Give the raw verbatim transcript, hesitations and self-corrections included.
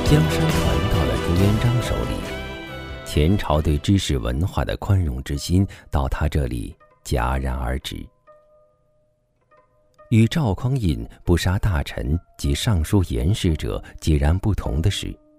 江山传到了朱元璋手里，前朝对知识文化的宽容之心到他这里戛然而止。与赵匡胤不杀大臣及尚书言事者截然不同的是，